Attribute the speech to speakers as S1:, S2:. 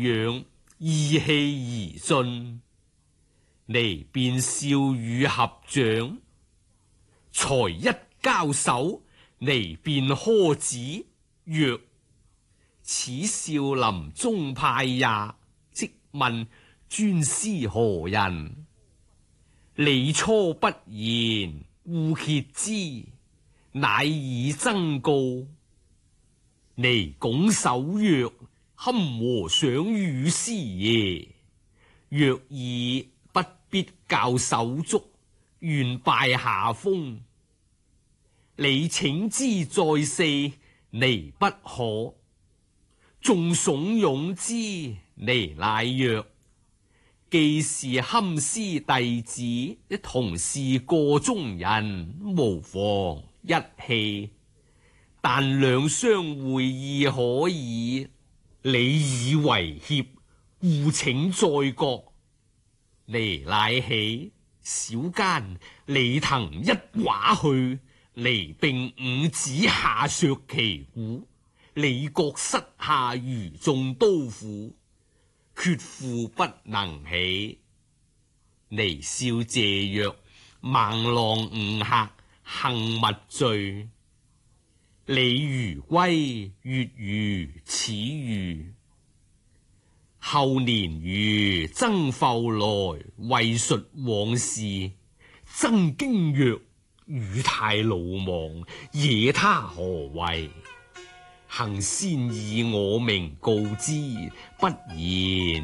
S1: 養，意氣而進。離便笑語合掌，才一交手，離便呵止曰：此少林宗派也。即問尊師何人？離初不言，故揭之，乃以僧告。離拱手曰：堪和尚語師耶？若已，不必教手足，願拜下風。離請之在四，離不可。眾慫恿之，離乃曰：既是堪師弟子，同是個中人，無妨一氣。但兩相會意可以，你以為怯，故請再閣。離乃起，小間離騰一畫去，離並五指下削其股，離覺膝下如中刀斧，決負不能起。離笑謝曰：孟浪誤客，幸勿罪。離如歸，月如此遇。後年余僧復來，為述往事。僧驚曰：汝太魯莽，惹他何為？幸先以我名告知，不然